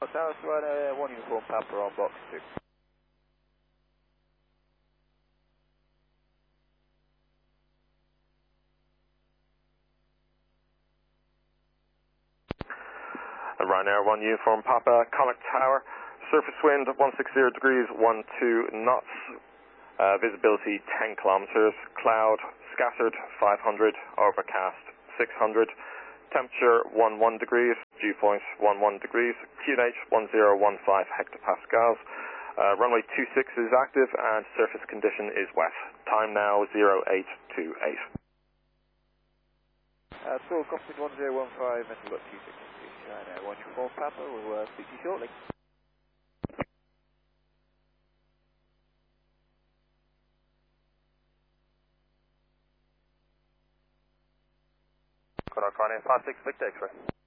Tower, Ryanair 1 Uniform Papa on box 2. Ryanair 1 Uniform Papa, Connacht Tower, surface wind 160 degrees, 12 knots, visibility 10 kilometers, cloud scattered 500, overcast 600, temperature 11 degrees, dew point 11 degrees, QNH 1015 hectopascals, runway 26 is active and surface condition is wet. Time now 0828. Full cockpit 1015 and you've got 26. Ryanair 1 Uniform Papa, we'll speak to you shortly. Connacht Ryanair 56 Victor X-ray.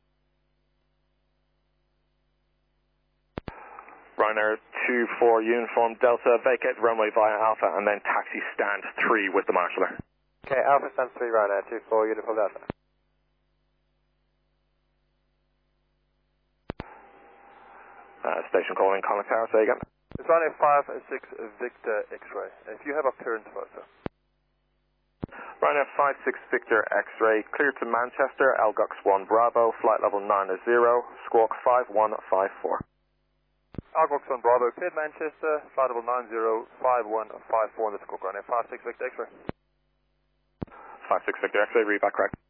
Ryanair 24 Uniform Delta, vacate runway via Alpha and then taxi stand 3 with the marshaller. Okay, Alpha stand 3 Ryanair 24 Uniform Delta. Station calling Connacht Tower, say again. It's Ryanair 56 Victor X-ray. If you have a clearance for us, sir. Ryanair 56 Victor X-ray, clear to Manchester, Elgox 1 Bravo, flight level 90, squawk 5154. Elgox 1 Bravo, cleared Manchester, flight level 905154 on the squawk Ryanair 56 Victor X-ray. 56 Victor X-ray, read back correct.